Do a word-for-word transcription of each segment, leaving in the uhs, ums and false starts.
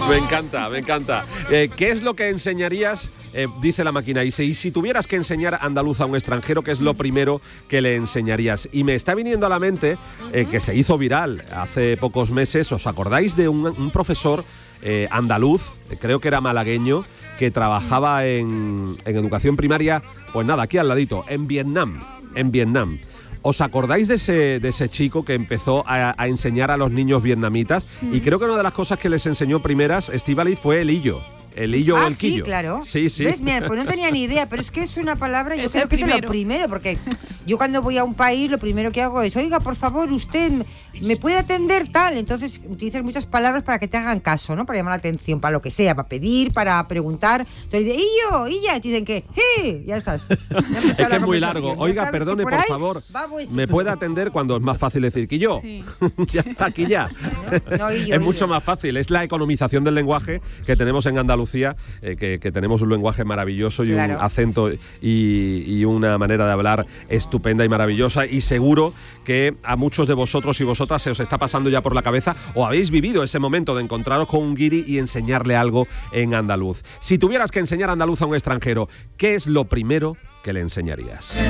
Me encanta, me encanta. Eh, ¿Qué es lo que enseñarías? Eh, dice la máquina. Y si, y si tuvieras que enseñar andaluz a un extranjero, ¿qué es lo primero que le enseñarías? Y me está viniendo a la mente eh, que se hizo viral hace pocos meses. ¿Os acordáis de un, un profesor eh, andaluz, eh, creo que era malagueño, que trabajaba en, en educación primaria, pues nada, aquí al ladito, en Vietnam, en Vietnam? ¿Os acordáis de ese, de ese chico que empezó a, a enseñar a los niños vietnamitas? Mm. Y creo que una de las cosas que les enseñó primeras, Estíbaliz, fue el illo. El illo ah, o el quillo. Sí, claro. Sí, sí. ¿Ves? Mira, pues no tenía ni idea, pero es que es una palabra, yo es creo que primero. es lo primero, porque yo cuando voy a un país, lo primero que hago es, oiga, por favor, usted me puede atender tal. Entonces utilizas muchas palabras para que te hagan caso, ¿no? Para llamar la atención, para lo que sea, para pedir, para preguntar. Entonces dices, illo, y ya, te dicen que, ¡hey! Ya estás. Ya es que es muy largo. Oiga, perdone, por, por favor, vamos. ¿me puede atender? Cuando es más fácil decir que yo? Sí. Ya está, aquí ya. ¿No? No, illo, es illo. Mucho más fácil. Es la economización del lenguaje que tenemos en Andalucía, eh, que, que tenemos un lenguaje maravilloso y claro. un acento y, y una manera de hablar estupenda y maravillosa, y seguro que a muchos de vosotros y vosotras se os está pasando ya por la cabeza o habéis vivido ese momento de encontraros con un guiri y enseñarle algo en andaluz. Si tuvieras que enseñar andaluz a un extranjero, ¿qué es lo primero que le enseñarías?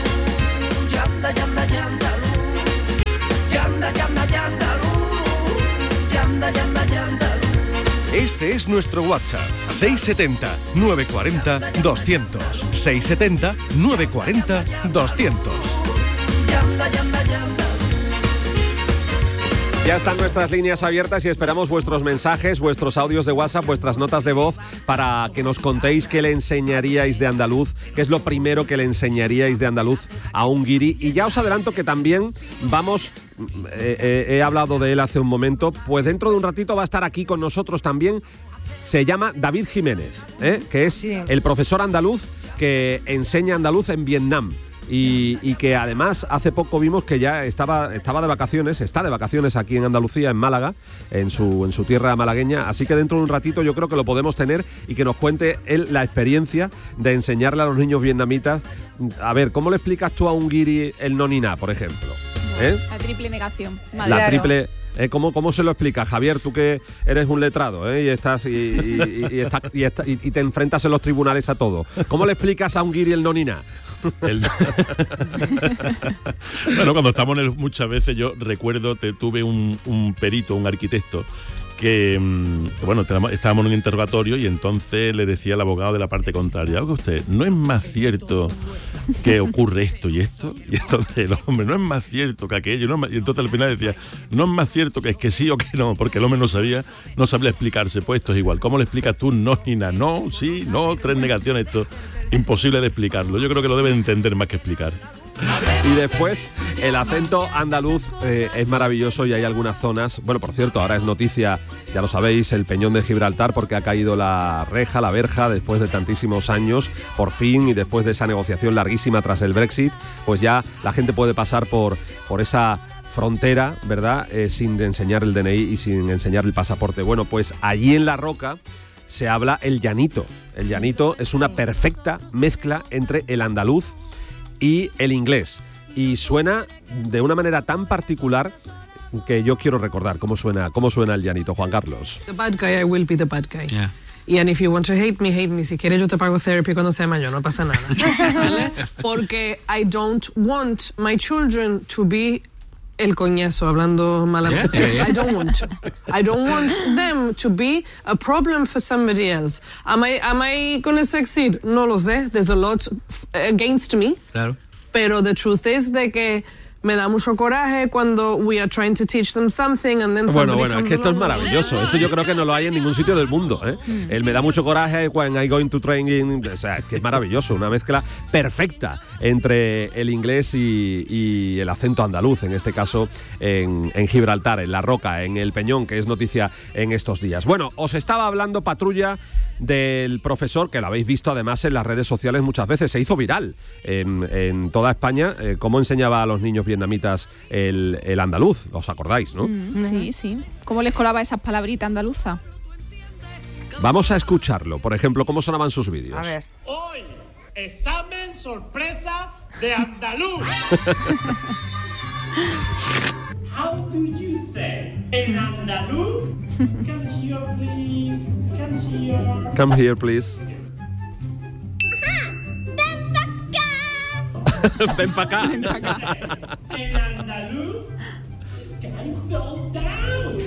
Este es nuestro WhatsApp, seis setenta, nueve cuarenta, doscientos, seis setenta, nueve cuarenta, doscientos. Ya están nuestras líneas abiertas y esperamos vuestros mensajes, vuestros audios de WhatsApp, vuestras notas de voz para que nos contéis qué le enseñaríais de andaluz, qué es lo primero que le enseñaríais de andaluz a un guiri. Y ya os adelanto que también vamos, eh, eh, he hablado de él hace un momento, pues dentro de un ratito va a estar aquí con nosotros también. Se llama David Jiménez, ¿eh? que es sí. el profesor andaluz que enseña andaluz en Vietnam. Y, y que además hace poco vimos que ya estaba, estaba de vacaciones, está de vacaciones aquí en Andalucía, en Málaga, en su, en su tierra malagueña, así que dentro de un ratito yo creo que lo podemos tener y que nos cuente él la experiencia de enseñarle a los niños vietnamitas. A ver, ¿cómo le explicas tú a un guiri el no ni na, por ejemplo? ¿Eh? La triple negación. Madre. La triple... Eh, ¿cómo, ¿Cómo se lo explica, Javier? Tú que eres un letrado ¿eh? y, estás, y, y, y, estás, y, estás, y, y te enfrentas en los tribunales a todo. ¿Cómo le explicas a un guiri el no ni na? El... Bueno, cuando estamos en el, muchas veces yo recuerdo que tuve un, un perito, un arquitecto, que, bueno, estábamos en un interrogatorio y entonces le decía al abogado de la parte contraria, oiga usted, ¿no es más cierto que ocurre esto y esto? Y entonces el hombre, ¿no es más cierto que aquello? No es más... Y entonces al final decía, ¿no es más cierto que es que sí o que no? Porque el hombre no sabía, no sabía explicarse, pues esto es igual. ¿Cómo le explicas tú no ni nada? No, sí, no, tres negaciones, esto imposible de explicarlo. Yo creo que lo debe entender más que explicar. Y después, el acento andaluz eh, es maravilloso y hay algunas zonas... Bueno, por cierto, ahora es noticia, ya lo sabéis, el Peñón de Gibraltar, porque ha caído la reja, la verja, después de tantísimos años, por fin, y después de esa negociación larguísima tras el Brexit, pues ya la gente puede pasar por, por esa frontera, ¿verdad?, eh, sin enseñar el D N I y sin enseñar el pasaporte. Bueno, pues allí en La Roca se habla el llanito. El llanito es una perfecta mezcla entre el andaluz y el inglés, y suena de una manera tan particular que yo quiero recordar cómo suena cómo suena el llanito. Juan Carlos. The bad guy, I will be the bad guy. Yeah. Y and if you want to hate me, hate me. Si quieres yo te pago therapy cuando sea mayor, no pasa nada. ¿Vale? Porque I don't want my children to be el coñazo, hablando malamente. Yeah, yeah. I don't want to. I don't want them to be a problem for somebody else. Am I, am I going to succeed? No lo sé. There's a lot against me. Claro. Pero the truth is de que me da mucho coraje cuando we are trying to teach them something and then bueno, bueno, es que esto es maravilloso. Esto yo creo que no lo hay en ningún sitio del mundo, ¿eh? Mm. El me da mucho coraje when I going to training, o sea, es que es maravilloso, una mezcla perfecta entre el inglés y, y el acento andaluz, en este caso en, en Gibraltar, en La Roca, en el Peñón, que es noticia en estos días. Bueno, os estaba hablando, Patrulla, del profesor, que lo habéis visto además en las redes sociales muchas veces, se hizo viral en, en toda España, eh, cómo enseñaba a los niños vietnamitas el, el andaluz, ¿os acordáis, no? Mm, sí, sí. ¿Cómo les colaba esas palabritas andaluzas? Vamos a escucharlo, por ejemplo, cómo sonaban sus vídeos. A ver. Hoy, examen sorpresa de andaluz. how do you say en andaluz? Come here, please. Come here. Come here, please. Ven para acá. En andaluz, this guy fell down.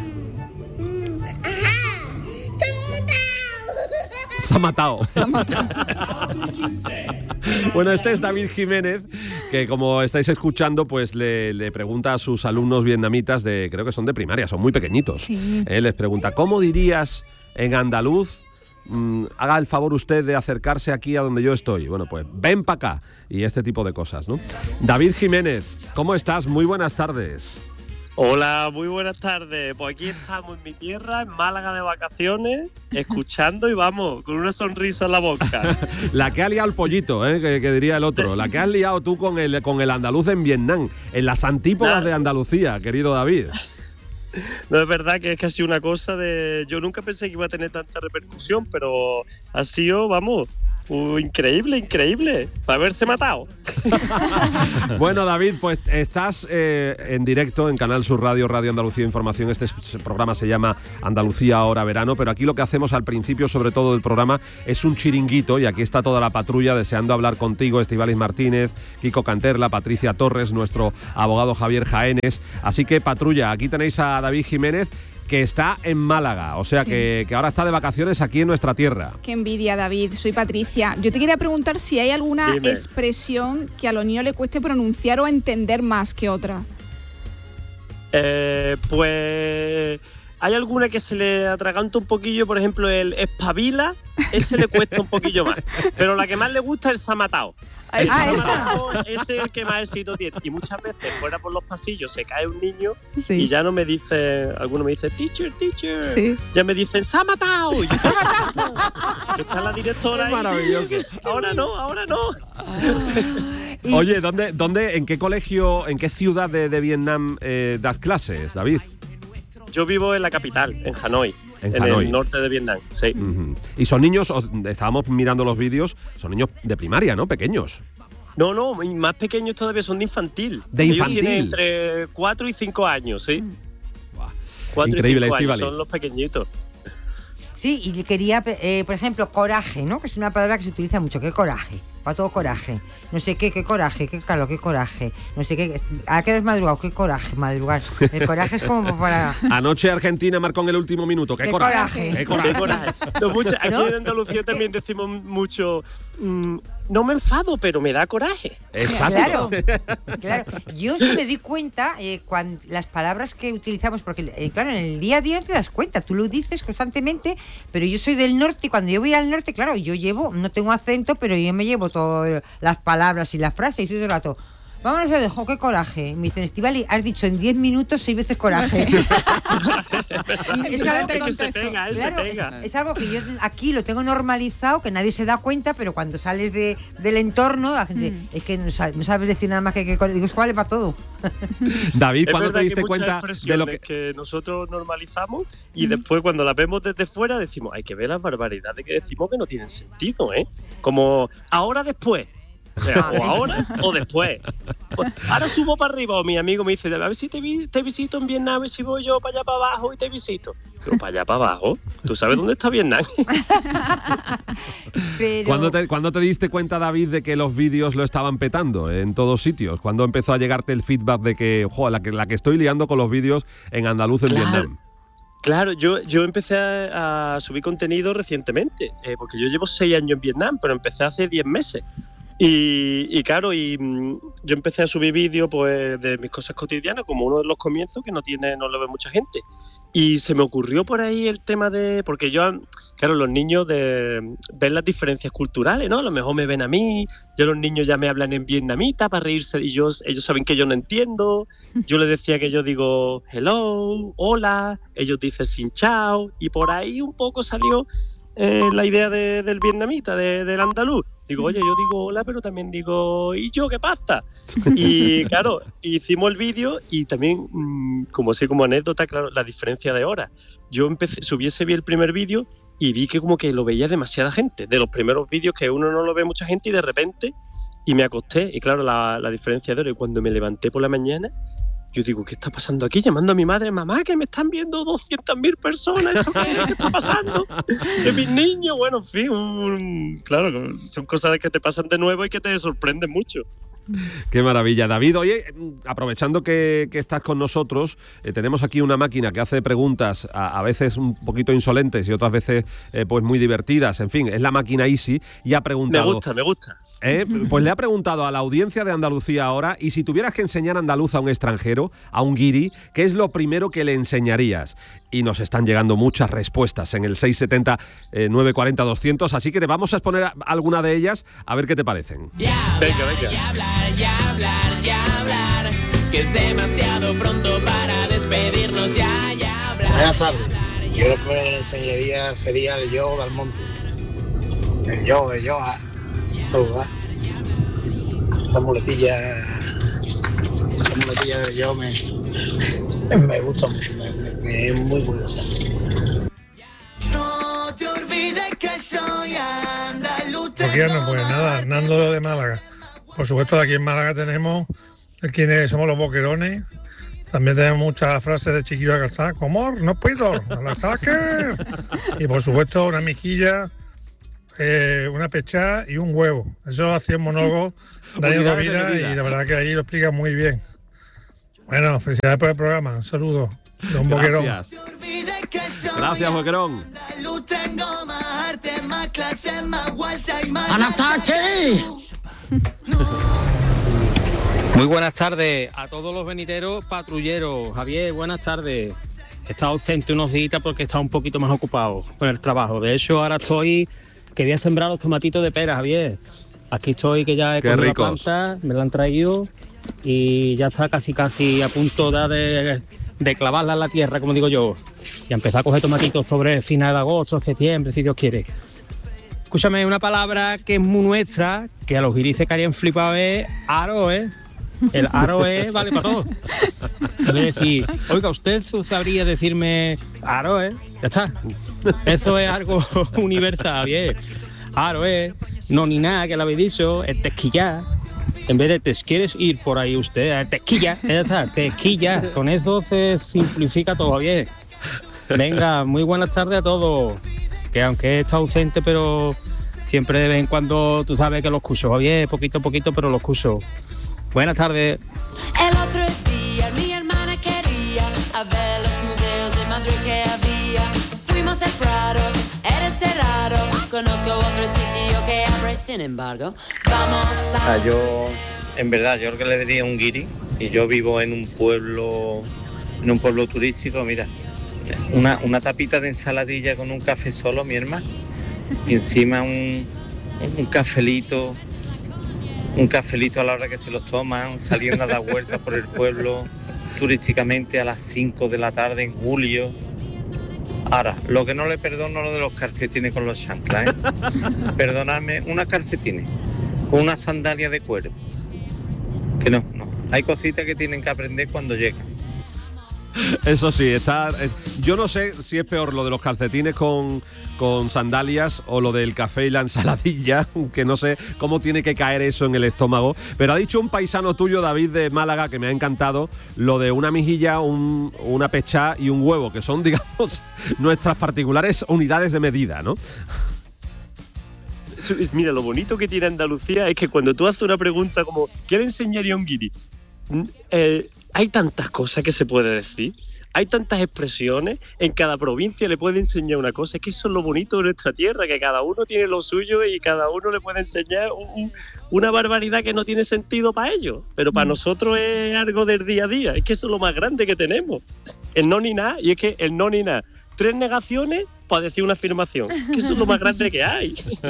Se ha matado. How do you say? Bueno, este es David Jiménez, que como estáis escuchando, pues le, le pregunta a sus alumnos vietnamitas de, creo que son de primaria, son muy pequeñitos. Sí. Eh, les pregunta, ¿cómo dirías en andaluz? Mm, haga el favor usted de acercarse aquí a donde yo estoy. Bueno, pues ven para acá. Y este tipo de cosas, ¿no? David Jiménez, ¿cómo estás? Muy buenas tardes. Hola, muy buenas tardes. Pues aquí estamos en mi tierra, en Málaga de vacaciones, escuchando y vamos, con una sonrisa en la boca. La que ha liado el pollito, ¿eh? que, que diría el otro. La que has liado tú con el, con el andaluz en Vietnam, en las antípodas de Andalucía, querido David. No, es verdad que es casi una cosa de... Yo nunca pensé que iba a tener tanta repercusión, pero ha sido, vamos... Uh, increíble, increíble. Para haberse matado. Bueno, David, pues estás eh, en directo en Canal Sur Radio, Radio Andalucía Información. Este programa se llama Andalucía Ahora Verano, pero aquí lo que hacemos al principio, sobre todo del programa, es un chiringuito y aquí está toda la patrulla deseando hablar contigo. Estíbaliz Martínez, Kiko Canterla, Patricia Torres, nuestro abogado Javier Jaénes. Así que, patrulla, aquí tenéis a David Jiménez, que está en Málaga, o sea sí. que, que ahora está de vacaciones aquí en nuestra tierra. Qué envidia, David. Soy Patricia. Yo te quería preguntar si hay alguna Dime. expresión que a los niños le cueste pronunciar o entender más que otra. Eh, pues... Hay alguna que se le atraganta un poquillo, por ejemplo, el espabila, ese le cuesta un poquillo más. Pero la que más le gusta es el se ha matado. El se ha matado, ese es el que más éxito tiene. Y muchas veces fuera por los pasillos se cae un niño Sí. y ya no me dice, alguno me dice, teacher, teacher. Sí. Ya me dicen, se ha matado. Y yo, está la directora Qué ahí. maravilloso. Ahora no, ahora no. Oye, ¿dónde, dónde, en qué colegio, en qué ciudad de, de Vietnam eh, das clases, David? Yo vivo en la capital, en Hanoi, En en, Hanoi. el norte de Vietnam, sí. Uh-huh. Y son niños, o- estábamos mirando los vídeos, son niños de primaria, ¿no? Pequeños. No, no, y más pequeños todavía, son de infantil. De Ellos infantil. tienen entre cuatro y cinco años, sí. Buah. cuatro Increíble, y cinco años, Estíbaliz. son los pequeñitos. Sí, y quería, eh, por ejemplo, coraje, ¿no? Que es una palabra que se utiliza mucho. ¿Qué coraje? Para todo coraje. No sé qué, qué coraje, qué calor, qué coraje. No sé qué. ¿A qué hora es madrugado? ¿Qué coraje madrugar? El coraje es como para... Anoche Argentina marcó en el último minuto. ¡Qué, ¡Qué coraje! coraje! ¡Qué Qué coraje! coraje. No, mucha- aquí ¿No? en Andalucía también decimos mucho, mm, no me enfado, pero me da coraje. Exacto. Claro, claro. Yo sí me di cuenta eh, cuando las palabras que utilizamos, porque eh, claro, en el día a día no te das cuenta, tú lo dices constantemente, pero yo soy del norte y cuando yo voy al norte, claro, yo llevo, no tengo acento, pero yo me llevo todas las palabras y las frases y todo el rato. Vámonos a dejo, qué coraje. Me dicen, Estíbaliz, has dicho en diez minutos seis veces coraje. Y es algo que, que se pega, él claro, se pega. es, es algo que yo aquí lo tengo normalizado, que nadie se da cuenta, pero cuando sales de, del entorno, la gente, Mm. es que no sabes, no sabes decir nada más que que digo, es que vale para todo. David, Es ¿cuándo te verdad que diste hay muchas cuenta de expresiones lo que...? que nosotros normalizamos y después cuando las vemos desde fuera decimos, hay que ver las barbaridades que decimos que no tienen sentido, ¿eh? Como, ahora después. O sea, o ahora o después. Pues, ahora subo para arriba, o mi amigo me dice, a ver si te, vi- te visito en Vietnam, a ver si voy yo para allá para abajo y te visito. Pero para allá para abajo, ¿tú sabes dónde está Vietnam? Pero ¿Cuándo te, cuándo te diste cuenta, David, de que los vídeos lo estaban petando en todos sitios? ¿Cuándo empezó a llegarte el feedback de que, jo, la que, la que estoy liando con los vídeos en andaluz en Claro. Vietnam? Claro, yo, yo empecé a, a subir contenido recientemente, eh, porque yo llevo seis años en Vietnam, pero empecé hace diez meses. Y, y claro, y mm, yo empecé a subir vídeos pues, de mis cosas cotidianas, como uno de los comienzos que no tiene, no lo ve mucha gente. Y se me ocurrió por ahí el tema de, porque yo, claro, los niños de ven las diferencias culturales, ¿no? A lo mejor me ven a mí, yo los niños ya me hablan en vietnamita para reírse y yo, ellos saben que yo no entiendo. Yo les decía que yo digo hello, hola, ellos dicen sin chao, y por ahí un poco salió eh, la idea de, del vietnamita, de, del andaluz. Digo, oye, yo digo hola, pero también digo, ¿y yo qué pasa? Y claro, hicimos el vídeo y también, mmm, como así como anécdota, claro, la diferencia de horas. Yo empecé, subí ese vi el primer vídeo y vi que como que lo veía demasiada gente. De los primeros vídeos que uno no lo ve mucha gente y de repente, y me acosté. Y claro, la, la diferencia de hora. Y cuando me levanté por la mañana, Yo digo, ¿qué está pasando aquí? Llamando a mi madre, mamá, que me están viendo doscientas mil personas, ¿esto qué es? ¿Qué está pasando? De mis niños, bueno, en fin, un, claro, son cosas que te pasan de nuevo y que te sorprenden mucho. Qué maravilla, David. Oye, aprovechando que, que estás con nosotros, eh, tenemos aquí una máquina que hace preguntas a, a veces un poquito insolentes y otras veces eh, pues muy divertidas. En fin, es la máquina Easy y ha preguntado... Me gusta, me gusta. Eh, pues le ha preguntado a la audiencia de Andalucía ahora, y si tuvieras que enseñar andaluz a un extranjero, a un guiri, ¿qué es lo primero que le enseñarías? Y nos están llegando muchas respuestas en el seis siete cero, nueve cuatro cero, doscientos, así que te vamos a exponer alguna de ellas a ver qué te parecen. Ya, venga, venga. Ya hablar, ya hablar, ya hablar, que es demasiado pronto para despedirnos, ya, ya hablar. Buenas tardes. Yo lo primero que le enseñaría sería el yo del monte. El yo, el yo, a saludar. Esa muletilla, esa muletilla de yo me, me gusta mucho, me, me, me es muy curiosa. No te olvides que soy andaluz. Bueno, pues nada, Hernando de Málaga. Por supuesto, aquí en Málaga tenemos quienes somos los boquerones. También tenemos muchas frases de Chiquillo de Calzada, como no puedo, no la saques. Y por supuesto, una mejilla, eh, una pechá y un huevo. Eso hacía un monólogo Daniel Rovira y la verdad que ahí lo explica muy bien. Bueno, felicidades por el programa. Un saludo de un boquerón. Gracias. Gracias, boquerón. ¡Anastaque! Muy buenas tardes a todos los veniteros patrulleros. Javier, buenas tardes. He estado ausente unos días porque he estado un poquito más ocupado con el trabajo. De hecho, ahora estoy... Quería sembrar los tomatitos de pera, Javier. Aquí estoy, que ya he cogido la planta, me la han traído y ya está casi casi a punto de, de clavarla en la tierra, como digo yo. Y a empezar a coger tomatitos sobre final de agosto, septiembre, si Dios quiere. Escúchame, una palabra que es muy nuestra, que a los guiris se caerían flipados, es aroe. El aroe vale para todo. Es decir, oiga, usted sabría decirme aroe, ya está. Eso es algo universal, bien. Aroe, no ni nada, que lo habéis dicho, el tesquillar. En vez de te quieres ir por ahí usted, tesquilla, ya está, tesquilla. Con eso se simplifica todo, bien. Venga, muy buenas tardes a todos. Que aunque he estado ausente, pero siempre de vez en cuando tú sabes que lo escucho, Javier, poquito a poquito, pero lo escucho. Buenas tardes. El otro día mi hermana quería a ver los museos de Madrid que había. Fuimos al Prado, eres raro. Conozco otro sitio que abre, sin embargo. Vamos a... Ah, yo, en verdad, yo lo que le diría un guiri, y yo vivo en un pueblo, en un pueblo turístico, mira, una, una tapita de ensaladilla con un café solo, mi hermano, y encima un, un cafelito, un cafelito a la hora que se los toman, saliendo a dar vueltas por el pueblo turísticamente a las cinco de la tarde en julio. Ahora, lo que no le perdono es lo de los calcetines con los chanclas, ¿eh? Perdonadme, unas calcetines con una sandalia de cuero. Que no, no. Hay cositas que tienen que aprender cuando llegan. Eso sí, está. Eh, yo no sé si es peor lo de los calcetines con, con sandalias o lo del café y la ensaladilla, que no sé cómo tiene que caer eso en el estómago. Pero ha dicho un paisano tuyo, David de Málaga, que me ha encantado, lo de una mejilla, un, una pechá y un huevo, que son, digamos, nuestras particulares unidades de medida, ¿no? Mira, lo bonito que tiene Andalucía es que cuando tú haces una pregunta como ¿qué le enseñaría a un guiri? Eh, hay tantas cosas que se puede decir, hay tantas expresiones, en cada provincia le puede enseñar una cosa. Es que eso es lo bonito de nuestra tierra, que cada uno tiene lo suyo y cada uno le puede enseñar un, un, una barbaridad que no tiene sentido para ellos, pero para nosotros es algo del día a día. Es que eso es lo más grande que tenemos, el no ni nada. Y es que el no ni nada, tres negaciones para decir una afirmación, que eso es lo más grande que hay.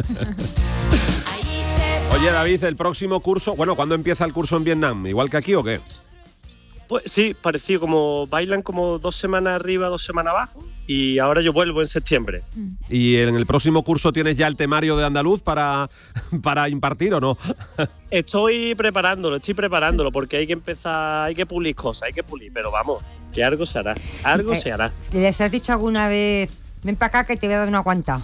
Oye, David, el próximo curso, bueno, ¿cuándo empieza el curso en Vietnam? ¿Igual que aquí o qué? Pues sí, parecido, como bailan como dos semanas arriba, dos semanas abajo, y ahora yo vuelvo en septiembre. ¿Y en el próximo curso tienes ya el temario de andaluz para, para impartir o no? Estoy preparándolo, estoy preparándolo, porque hay que empezar, hay que pulir cosas, hay que pulir, pero vamos, que algo se hará, algo eh, se hará. ¿Les has dicho alguna vez ven para acá que te voy a dar una guanta.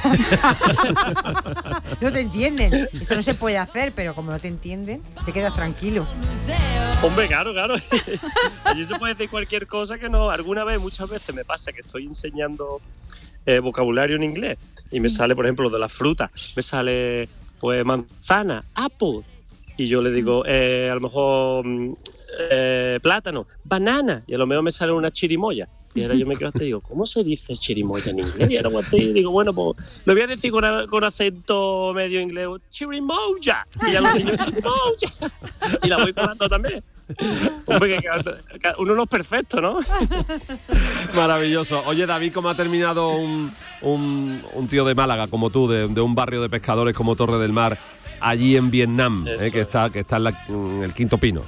No te entienden. Eso no se puede hacer, pero como no te entienden, te quedas tranquilo. Hombre, claro, claro. Allí se puede decir cualquier cosa que no. Alguna vez, muchas veces me pasa que estoy enseñando eh, vocabulario en inglés y me sale, por ejemplo, de las frutas. Me sale, pues, manzana, apple. Y yo le digo, eh, a lo mejor, eh, plátano, banana. Y a lo mejor me sale una chirimoya. Y ahora yo me quedo hasta y digo, ¿cómo se dice chirimoya en inglés? Y ahora aguanté y digo, bueno, pues lo voy a decir con, a, con acento medio inglés, chirimoya. Y ya los niños, chirimoya. Y la voy colando también. Hombre, que uno no es perfecto, ¿no? Maravilloso. Oye, David, ¿cómo ha terminado un, un, un tío de Málaga como tú, de, de un barrio de pescadores como Torre del Mar, allí en Vietnam, eh, que está, que está en, la, en el Quinto Pino?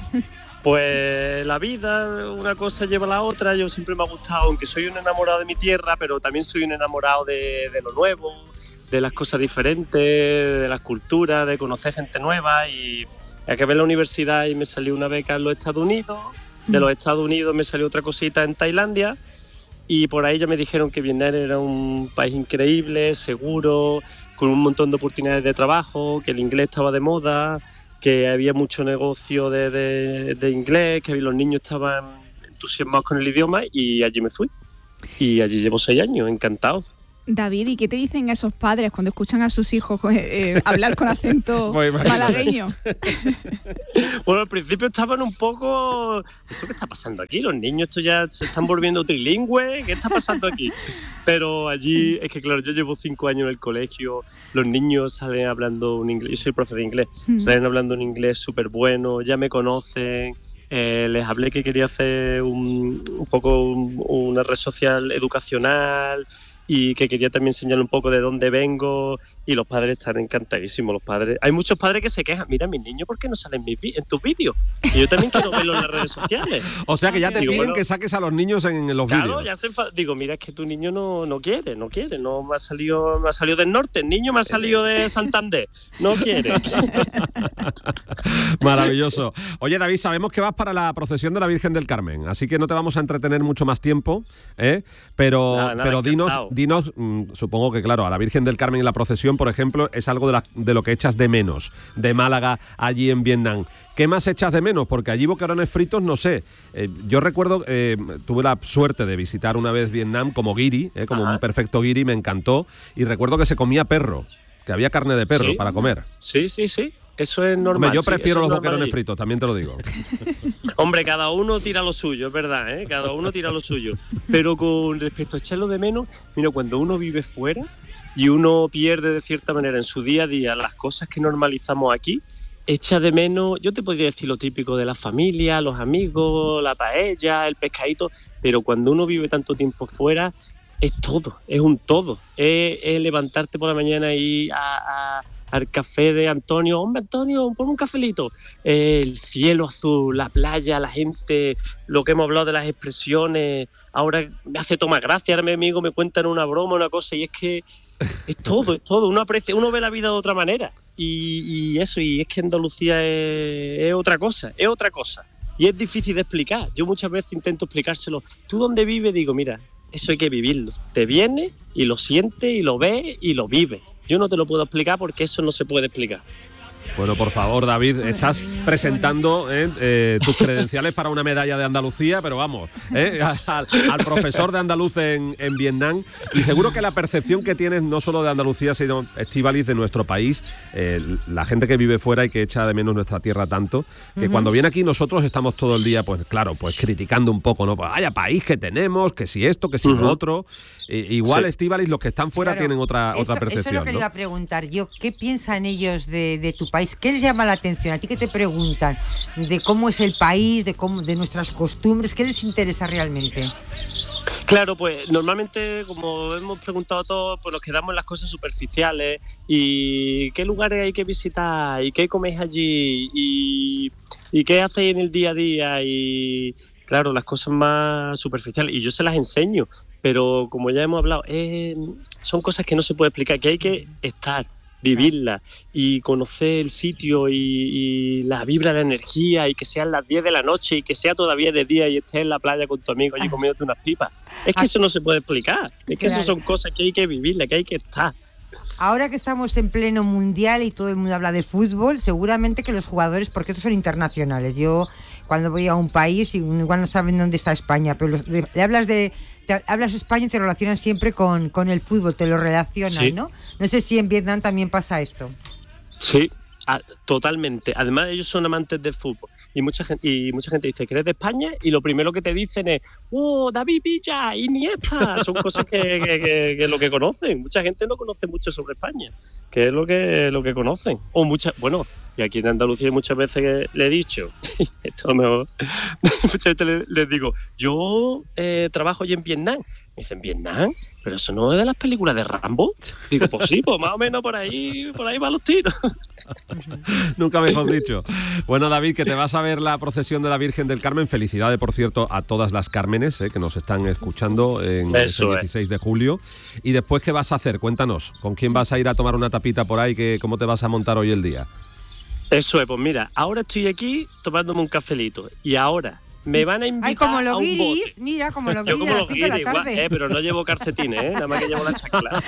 Pues la vida, una cosa lleva a la otra. Yo siempre me ha gustado, aunque soy un enamorado de mi tierra, pero también soy un enamorado de, de lo nuevo, de las cosas diferentes, de las culturas, de conocer gente nueva. Y acabé en la universidad y me salió una beca en los Estados Unidos. De los Estados Unidos me salió otra cosita en Tailandia. Y por ahí ya me dijeron que Vietnam era un país increíble, seguro, con un montón de oportunidades de trabajo, que el inglés estaba de moda, que había mucho negocio de, de, de inglés, que los niños estaban entusiasmados con el idioma, y allí me fui. Y allí llevo seis años, encantado. David, ¿y qué te dicen esos padres cuando escuchan a sus hijos eh, hablar con acento malagueño? Bueno, al principio estaban un poco... ¿Esto qué está pasando aquí? Los niños esto ya se están volviendo trilingües. ¿Qué está pasando aquí? Pero allí, es que claro, yo llevo cinco años en el colegio, los niños salen hablando un inglés, yo soy profe de inglés, mm. salen hablando un inglés súper bueno, ya me conocen. Eh, les hablé que quería hacer un, un poco un, una red social educacional, y que quería también enseñarle un poco de dónde vengo, y los padres están encantadísimos. Los padres, hay muchos padres que se quejan, mira, mis niños, ¿por qué no salen en, en tus vídeos? Y yo también quiero verlos en las redes sociales. O sea que ya te digo, piden bueno, que saques a los niños en, en los claro, vídeos. Claro, ya se enfa- digo, mira, es que tu niño no, no quiere, no quiere, no me ha salido, me ha salido del norte, el niño me ha salido de Santander, no quiere. Maravilloso. Oye, David, sabemos que vas para la procesión de la Virgen del Carmen, así que no te vamos a entretener mucho más tiempo, ¿eh? Pero, nada, nada, pero dinos, encantado. dinos, mmm, supongo que claro, a la Virgen del Carmen y la procesión, por ejemplo, es algo de, la, de lo que echas de menos, de Málaga, allí en Vietnam. ¿Qué más echas de menos? Porque allí boquerones fritos, no sé. Eh, yo recuerdo, eh, tuve la suerte de visitar una vez Vietnam como guiri, eh, como Ajá. un perfecto guiri, me encantó, y recuerdo que se comía perro, que había carne de perro ¿Sí? para comer. Sí, sí, sí. Eso es normal. Hombre, yo prefiero sí, los boquerones normal. fritos, también te lo digo. Hombre, cada uno tira lo suyo, es verdad, ¿eh? Cada uno tira lo suyo. Pero con respecto a echarlo de menos, mira, cuando uno vive fuera y uno pierde de cierta manera en su día a día las cosas que normalizamos aquí, echa de menos, yo te podría decir lo típico de la familia, los amigos, la paella, el pescadito, pero cuando uno vive tanto tiempo fuera, es todo, es un todo. Es, es levantarte por la mañana y a, a, al café de Antonio. Hombre, Antonio, pon un cafelito. Eh, el cielo azul, la playa, la gente, lo que hemos hablado de las expresiones. Ahora me hace tomar gracia, ahora mi amigo me cuentan una broma, una cosa, y es que es todo, es todo. Uno aprecia, uno ve la vida de otra manera. Y, y eso, y es que Andalucía es, es otra cosa, es otra cosa. Y es difícil de explicar. Yo muchas veces intento explicárselo. ¿Tú dónde vives? Digo, mira, eso hay que vivirlo. Te viene y lo sientes y lo ves y lo vives. Yo no te lo puedo explicar porque eso no se puede explicar. Bueno, por favor, David, estás presentando eh, eh, tus credenciales para una medalla de Andalucía, pero vamos, eh, al, al profesor de andaluz en, en Vietnam. Y seguro que la percepción que tienes no solo de Andalucía, sino, Estíbaliz, de nuestro país, eh, la gente que vive fuera y que echa de menos nuestra tierra tanto, que uh-huh. cuando viene aquí nosotros estamos todo el día, pues claro, pues criticando un poco, ¿no? Pues vaya país que tenemos, que si esto, que si uh-huh. lo otro. Eh, igual, sí. Estíbaliz, los que están fuera claro, tienen otra, eso, otra percepción. Eso es lo que ¿no? le iba a preguntar yo. ¿Qué piensan ellos de, de tu país? ¿Qué les llama la atención? ¿A ti qué te preguntan? ¿De cómo es el país? ¿De cómo, de nuestras costumbres? ¿Qué les interesa realmente? Claro, pues normalmente, como hemos preguntado todos, pues nos quedamos en las cosas superficiales. ¿Y qué lugares hay que visitar? ¿Y qué coméis allí? ¿Y, y qué hacéis en el día a día? Y claro, las cosas más superficiales. Y yo se las enseño. Pero como ya hemos hablado, eh, son cosas que no se puede explicar, que hay que estar. vivirla y conocer el sitio y, y la vibra de energía y que sean las diez de la noche y que sea todavía de día y estés en la playa con tu amigo y comiéndote unas pipas. Es que eso no se puede explicar, es que Claro. eso son cosas que hay que vivirla, que hay que estar. Ahora que estamos en pleno mundial y todo el mundo habla de fútbol, seguramente que los jugadores, porque estos son internacionales, yo cuando voy a un país, igual no saben dónde está España, pero los- le, le hablas de te hablas España y te lo relacionan siempre con, con el fútbol, te lo relacionan, Sí. ¿no? No sé si en Vietnam también pasa esto. Sí, a- totalmente. Además, ellos son amantes del fútbol. Y mucha gente, y mucha gente dice que eres de España y lo primero que te dicen es ¡oh, David Villa, Iniesta! Son cosas que, que, que, que lo que conocen. Mucha gente no conoce mucho sobre España, que es lo que, lo que conocen. O muchas, bueno, y aquí en Andalucía muchas veces que le he dicho, esto a lo mejor, muchas veces le- les digo, yo eh, trabajo allí en Vietnam. Me dicen, ¿Vietnam? ¿Pero eso no es de las películas de Rambo? Digo, pues sí, pues más o menos por ahí, por ahí van los tiros. Nunca mejor dicho. Bueno, David, que te vas a ver la procesión de la Virgen del Carmen. Felicidades, por cierto, a todas las Cármenes eh, que nos están escuchando en Eso el es. dieciséis de julio. Y después, ¿qué vas a hacer? Cuéntanos. ¿Con quién vas a ir a tomar una tapita por ahí? ¿Qué, ¿Cómo te vas a montar hoy el día? Eso es, pues mira, ahora estoy aquí tomándome un cafelito y ahora me van a invitar Ay, como a los un guiris, mira, como los Yo guiris como a las los cinco de la guiris, guau, tarde. eh, pero no llevo calcetines, ¿eh? Nada más que llevo la chancla.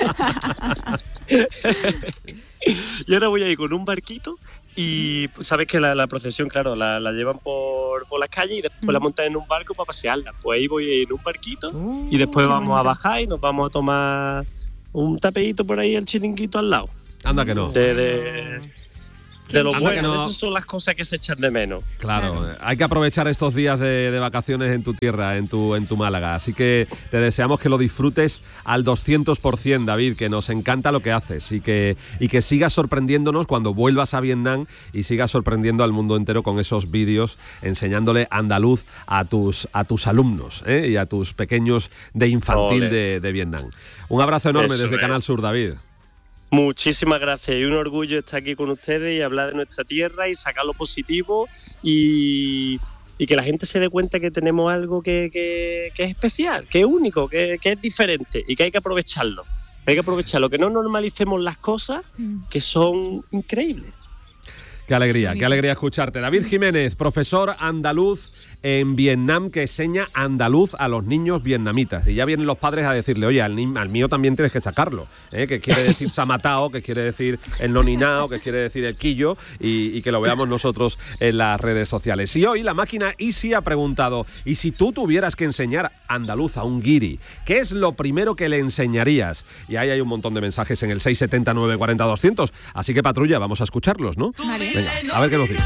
Y ahora voy a ir con un barquito y sabes que la, la procesión, claro, la, la llevan por, por las calles y después la montan en un barco para pasearla. Pues ahí voy a ir en un barquito y después qué vamos a bonito. bajar y nos vamos a tomar un tapeíto por ahí al chiringuito al lado. Anda que no. De, de, de lo Anda bueno, que no. esas son las cosas que se echan de menos. Claro, eh, hay que aprovechar estos días de, de vacaciones en tu tierra, en tu, en tu Málaga. Así que te deseamos que lo disfrutes al doscientos por ciento, David, que nos encanta lo que haces y que, y que sigas sorprendiéndonos cuando vuelvas a Vietnam y sigas sorprendiendo al mundo entero con esos vídeos enseñándole andaluz a tus, a tus alumnos ¿eh? y a tus pequeños de infantil Ole. de, de Vietnam. Un abrazo enorme Eso desde es. Canal Sur, David. Muchísimas gracias y un orgullo estar aquí con ustedes y hablar de nuestra tierra y sacar lo positivo y, y que la gente se dé cuenta que tenemos algo que, que- que es especial, que es único, que, que es diferente y que hay que aprovecharlo. Hay que aprovecharlo, que no normalicemos las cosas que son increíbles. Qué alegría, qué alegría escucharte. David Jiménez, profesor andaluz en Vietnam, que enseña andaluz a los niños vietnamitas. Y ya vienen los padres a decirle, oye, al, ni- al mío también tienes que sacarlo, ¿eh? Que quiere decir samatao, que quiere decir el noninao, que quiere decir el quillo, y, y que lo veamos nosotros en las redes sociales. Y hoy la máquina Easy ha preguntado, ¿y si tú tuvieras que enseñar andaluz a un guiri, qué es lo primero que le enseñarías? Y ahí hay un montón de mensajes en el seis siete cero, nueve cuatro cero, doscientos. Así que, patrulla, vamos a escucharlos, ¿no? Venga, a ver qué nos dice.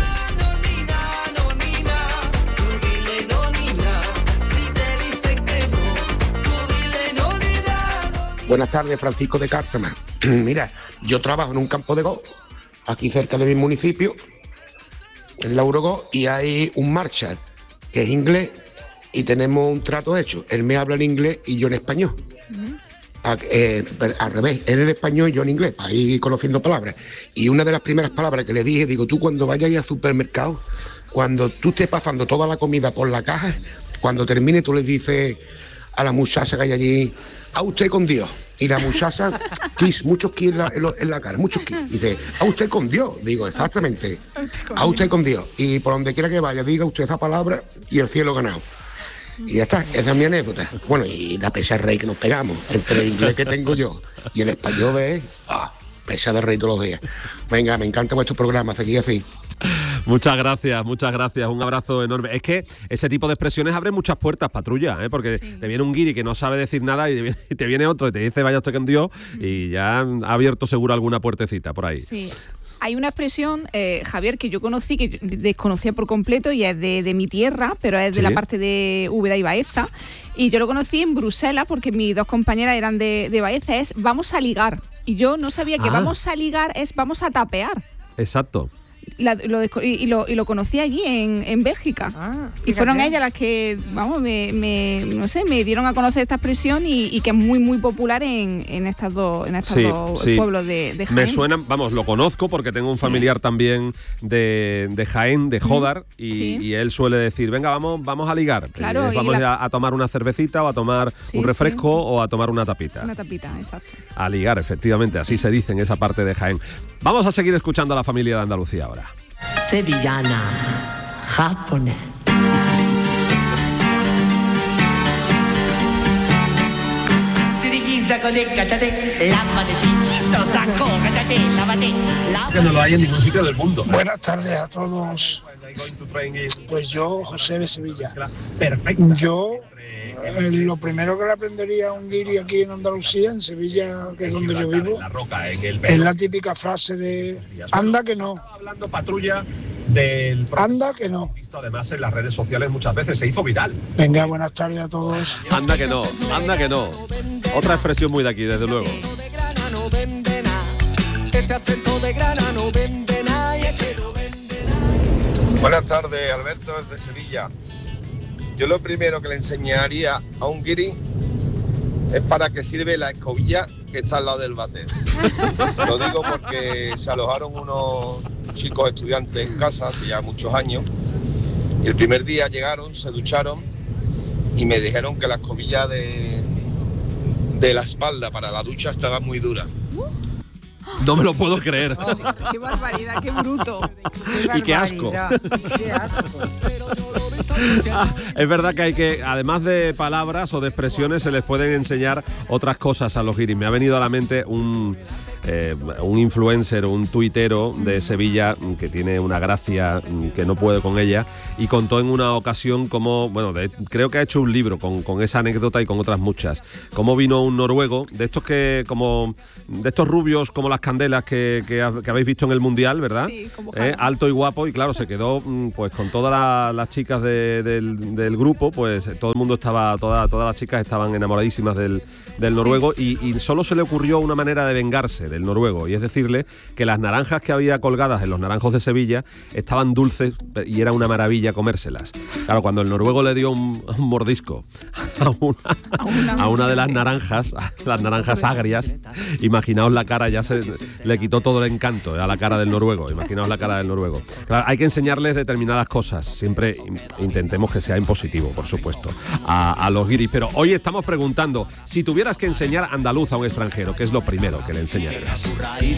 Buenas tardes, Francisco de Cártama. Mira, yo trabajo en un campo de golf, aquí cerca de mi municipio, en Laurogó, y hay un Marshall, que es inglés, y tenemos un trato hecho. Él me habla en inglés y yo en español. A- eh, pero al revés, él en español y yo en inglés, para ir conociendo palabras. Y una de las primeras palabras que le dije, digo, tú cuando vayas a ir al supermercado, cuando tú estés pasando toda la comida por la caja, cuando termine tú le dices a la muchacha que hay allí, a usted con Dios. Y la muchacha, kiss, muchos kiss en la, en lo- en la cara, muchos kiss. Y dice, a usted con Dios. Digo, exactamente, a usted con Dios. Y por donde quiera que vaya, diga usted esa palabra y el cielo ganado. Y ya está, esa es mi anécdota. Bueno, y la pesa de rey que nos pegamos, entre el inglés que tengo yo y el español de... Ah, pesa de rey todos los días. Venga, me encanta vuestro programa, seguid así. Muchas gracias, muchas gracias, un abrazo enorme. Es que ese tipo de expresiones abre muchas puertas, patrulla, ¿eh? Porque te viene un guiri que no sabe decir nada y te viene, y te viene otro y te dice vaya usted con Dios y ya ha abierto seguro alguna puertecita por ahí. Sí. Hay una expresión, eh, Javier, que yo conocí, que yo desconocía por completo y es de, de mi tierra, pero es de Sí. la parte de Úbeda y Baeza. Y yo lo conocí en Bruselas porque mis dos compañeras eran de, de Baeza, es vamos a ligar. Y yo no sabía que Ah. vamos a ligar es vamos a tapear. Exacto. la, lo desco- y, y, lo, y lo conocí allí en, en Bélgica. Ah, y fueron fíjate. ellas las que, vamos, me, me, no sé, me dieron a conocer esta expresión y, y que es muy, muy popular en, en estas dos, en estos Sí, dos sí. pueblos de, de Jaén. Me suenan, vamos, lo conozco porque tengo un familiar también de, de Jaén, de Jódar, y, Sí. y él suele decir, venga, vamos, vamos a ligar. Claro, Eh, y vamos la- a, a tomar una cervecita o a tomar Sí, un refresco sí. o a tomar una tapita. Una tapita, exacto. A ligar, efectivamente, así se dice en esa parte de Jaén. Vamos a seguir escuchando a la familia de Andalucía ahora. Sevillana, japonés. Que no lo hay en ningún sitio del mundo. Buenas tardes a todos. Pues yo, José de Sevilla. Perfecto. Yo, eh, lo primero que le aprendería a un guiri aquí en Andalucía, en Sevilla, que es donde yo vivo, es la típica frase de anda que no. Hablando patrulla del Anda que no. visto además en las redes sociales muchas veces, se hizo viral. Venga, buenas tardes a todos. Anda que no, anda que no. Otra expresión muy de aquí, desde luego. Este acento de grana no vende nada y es que no vende. Buenas tardes, Alberto desde Sevilla. Yo lo primero que le enseñaría a un guiri es para qué sirve la escobilla que está al lado del váter. Lo digo porque se alojaron unos chicos estudiantes en casa hace ya muchos años y el primer día llegaron, se ducharon y me dijeron que la escobilla de, de la espalda para la ducha estaba muy dura. No me lo puedo creer. Qué barbaridad, qué bruto. Y qué asco. Ah, es verdad que hay que, además de palabras o de expresiones, se les pueden enseñar otras cosas a los guiris. Me ha venido a la mente un, eh, un influencer, un tuitero de Sevilla que tiene una gracia que no puede con ella y contó en una ocasión cómo, bueno, de, creo que ha hecho un libro con, con esa anécdota y con otras muchas, cómo vino un noruego, de estos que como de estos rubios como las candelas que, que, ha- que habéis visto en el Mundial, ¿verdad? Sí, como Eh, alto y guapo, y claro, se quedó mm, pues con todas la- las chicas de- del, del grupo, pues eh, todo el mundo estaba, toda- todas las chicas estaban enamoradísimas del, del noruego y, y solo se le ocurrió una manera de vengarse del noruego, y es decirle que las naranjas que había colgadas en los naranjos de Sevilla estaban dulces y era una maravilla comérselas. Claro, cuando el noruego le dio un, un mordisco a una, a una de las naranjas, a las naranjas agrias, imaginaos la cara, ya se le quitó todo el encanto a la cara del noruego, imaginaos la cara del noruego. Claro, hay que enseñarles determinadas cosas, siempre in- intentemos que sea en positivo, por supuesto, a, a los guiris, pero hoy estamos preguntando, si tuvieras que enseñar andaluz a un extranjero, ¿qué es lo primero que le enseñarías?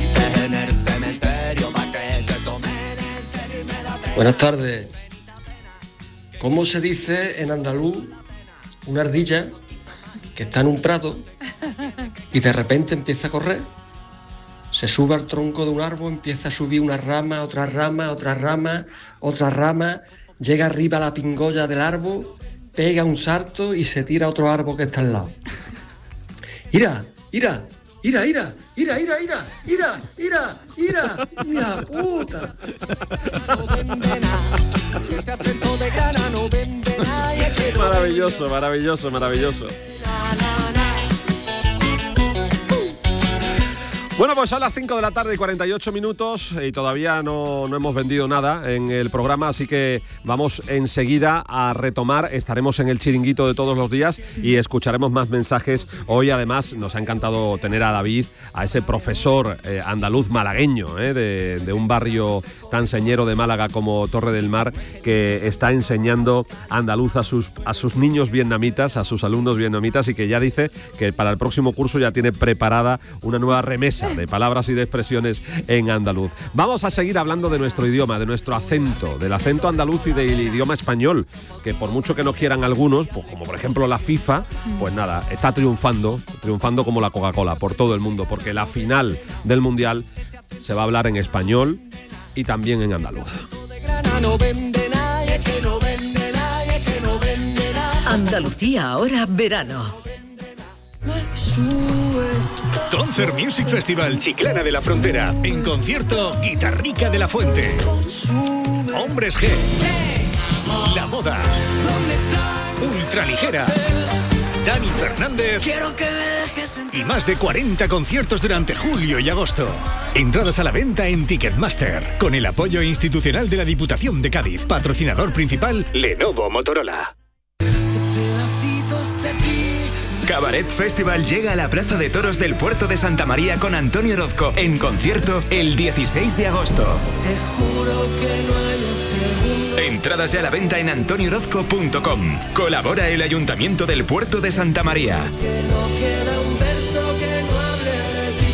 Buenas tardes. ¿Cómo se dice en andaluz una ardilla que está en un prado y de repente empieza a correr? Se sube al tronco de un árbol, empieza a subir una rama, otra rama, otra rama, otra rama, llega arriba a la pingolla del árbol, pega un salto y se tira a otro árbol que está al lado. ¡Ira! ¡Ira! ¡Ira, ira! ¡Ira, ira, ira! ¡Ira, ira, ira! ¡Ira, puta! Este acento de grana no vende nada y es que no Maravilloso, maravilloso, maravilloso. Bueno, pues son las cinco de la tarde y cuarenta y ocho minutos y todavía no, no hemos vendido nada en el programa, así que vamos enseguida a retomar. Estaremos en el chiringuito de todos los días y escucharemos más mensajes. Hoy además nos ha encantado tener a David, a ese profesor eh, andaluz malagueño, eh, de, de un barrio tan señero de Málaga como Torre del Mar, que está enseñando andaluz a sus, a sus niños vietnamitas, a sus alumnos vietnamitas, y que ya dice que para el próximo curso ya tiene preparada una nueva remesa de palabras y de expresiones en andaluz. Vamos a seguir hablando de nuestro idioma, de nuestro acento, del acento andaluz y del idioma español, que por mucho que no quieran algunos, pues como por ejemplo la FIFA, pues nada, está triunfando, triunfando como la Coca-Cola por todo el mundo, porque la final del Mundial se va a hablar en español y también en andaluz. no vende nada y es que no vende nada y es que no vende nada. Andalucía ahora verano. Concert Music Festival Chiclana de la Frontera. En concierto, Guitarrica de la Fuente. Hombres G. La Moda. Ultraligera. Dani Fernández Quiero que me dejes y más de cuarenta conciertos durante julio y agosto. Entradas a la venta en Ticketmaster, con el apoyo institucional de la Diputación de Cádiz. Patrocinador principal, Lenovo Motorola. Cabaret Festival llega a la Plaza de Toros del Puerto de Santa María con Antonio Orozco en concierto el dieciséis de agosto. Te juro que no hay un segundo. Entradas ya a la venta en antonio orozco punto com. Colabora el Ayuntamiento del Puerto de Santa María. Que no queda un verso que no hable de ti.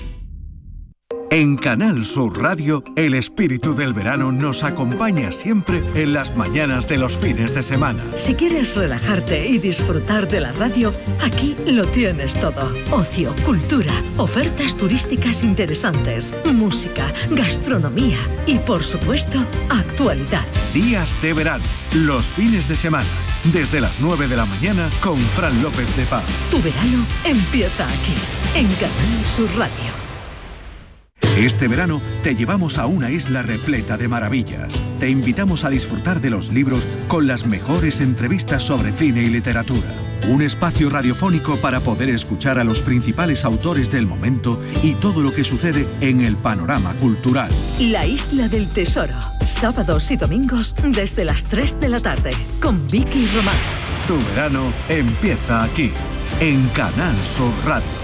En Canal Sur Radio, el espíritu del verano nos acompaña siempre en las mañanas de los fines de semana. Si quieres relajarte y disfrutar de la radio, aquí lo tienes todo. Ocio, cultura, ofertas turísticas interesantes, música, gastronomía y, por supuesto, actualidad. Días de verano, los fines de semana, desde las nueve de la mañana con Fran López de Paz. Tu verano empieza aquí, en Canal Sur Radio. Este verano te llevamos a una isla repleta de maravillas. Te invitamos a disfrutar de los libros con las mejores entrevistas sobre cine y literatura. Un espacio radiofónico para poder escuchar a los principales autores del momento y todo lo que sucede en el panorama cultural. La Isla del Tesoro, sábados y domingos desde las tres de la tarde, con Vicky Román. Tu verano empieza aquí, en Canal Sur Radio.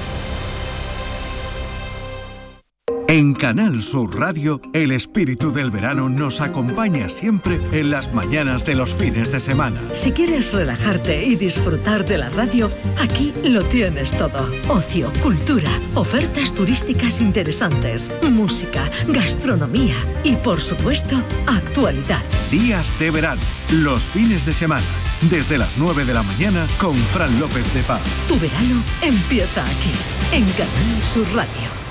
En Canal Sur Radio, el espíritu del verano nos acompaña siempre en las mañanas de los fines de semana. Si quieres relajarte y disfrutar de la radio, aquí lo tienes todo. Ocio, cultura, ofertas turísticas interesantes, música, gastronomía y, por supuesto, actualidad. Días de verano, los fines de semana, desde las nueve de la mañana con Fran López de Paz. Tu verano empieza aquí, en Canal Sur Radio.